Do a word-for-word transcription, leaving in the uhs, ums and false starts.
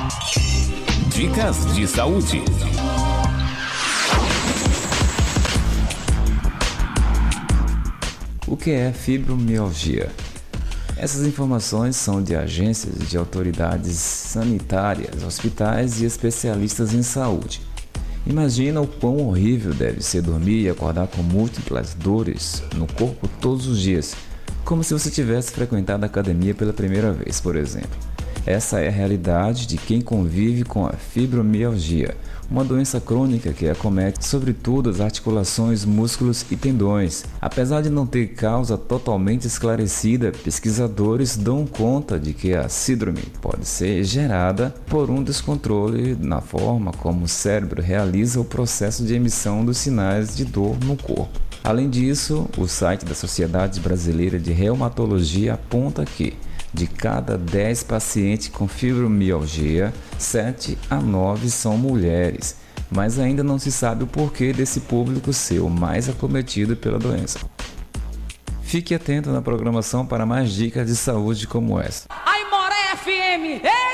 Dicas de saúde. O que é fibromialgia? Essas informações são de agências de autoridades sanitárias, hospitais e especialistas em saúde. Imagina o quão horrível deve ser dormir e acordar com múltiplas dores no corpo todos os dias, como se você tivesse frequentado a academia pela primeira vez, por exemplo. Essa é a realidade de quem convive com a fibromialgia, uma doença crônica que acomete sobretudo as articulações, músculos e tendões. Apesar de não ter causa totalmente esclarecida, pesquisadores dão conta de que a síndrome pode ser gerada por um descontrole na forma como o cérebro realiza o processo de emissão dos sinais de dor no corpo. Além disso, o site da Sociedade Brasileira de Reumatologia aponta que de cada dez pacientes com fibromialgia, sete a nove são mulheres, mas ainda não se sabe o porquê desse público ser o mais acometido pela doença. Fique atento na programação para mais dicas de saúde como essa. Aimoré F M! Ei!